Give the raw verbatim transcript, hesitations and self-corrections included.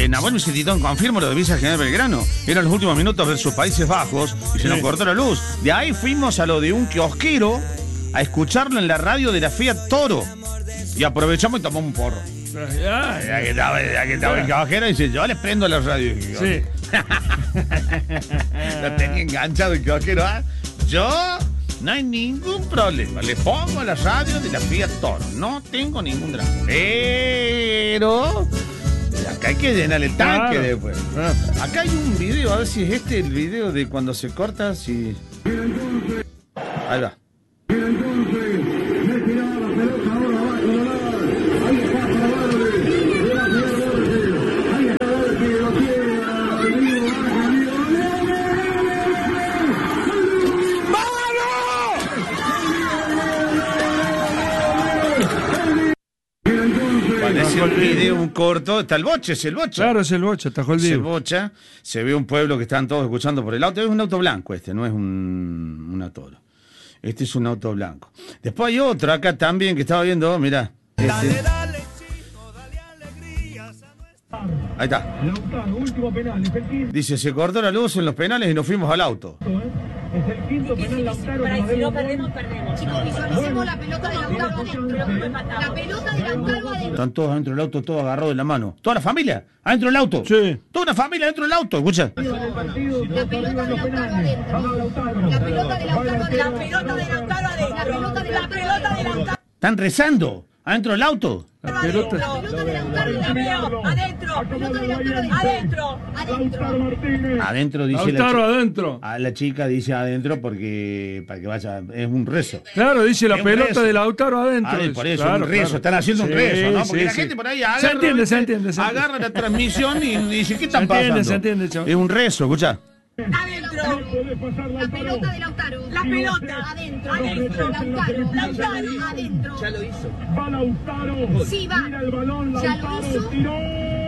Eh, Nahuel dice, Titón, confirmo lo de Visa General Belgrano. Eran los últimos minutos de sus Países Bajos y se nos cortó la luz. De ahí fuimos a lo de un kiosquero a escucharlo en la radio de la Fiat Toro. Y aprovechamos y tomamos un porro. Ya, Ya que estaba, ya que estaba el kiosquero y dice, yo les prendo la radio. Sí. Lo tenía enganchado el kiosquero. ¿eh? Yo... No hay ningún problema. Le pongo la radio de la Fiat Toro. No tengo ningún drama. Pero... acá hay que llenar el tanque claro. después. Acá hay un video, a ver si es este el video de cuando se corta, si... Ahí va. Es el video, un corto, está el boche, es el bocha. Claro, es el bocha, está el Se bocha, se ve un pueblo que están todos escuchando por el auto. Es un auto blanco este, no es un, una Toro. Este es un auto blanco. Después hay otro acá también que estaba viendo, mirá. Este. Ahí está. Dice, se cortó la luz en los penales y nos fuimos al auto. Es el quinto penal Lautaro. Para si no perdemos, perdemos. Chicos, visualicemos la pelota de Lautaro adentro. La pelota de Lautaro adentro. Están todos adentro del auto, todos agarrados de la mano. ¿Toda la familia? ¿Adentro del auto? Sí. Toda una familia adentro del auto, escucha. La pelota de Lautaro adentro. La pelota de Lautaro adentro. La pelota de Lautaro adentro. La pelota de Lautaro. ¿Están rezando? ¿Adentro del auto? La pelota. La pelota de Lautaro Adentro. Adentro. La pelota de Lautaro Adentro. adentro. Adentro dice Lautaro la adentro. A la chica dice adentro porque para que vaya, es un rezo. Claro, dice la es pelota de Lautaro adentro. Ah, por eso, claro, un rezo, claro. están haciendo sí, un rezo, ¿no? Porque sí, la sí. gente por ahí agarra, se entiende, se entiende, se agarra la transmisión y dice, ¿qué están se entiende, pasando? Se entiende, se entiende, es un rezo, escucha. Adentro. La pelota de Lautaro. La pelota. Adentro. Adentro. Lautaro. Lautaro. Adentro. Ya lo hizo. Va Lautaro. Sí, va. Mira el balón, Ya lo Lautaro hizo. tiró.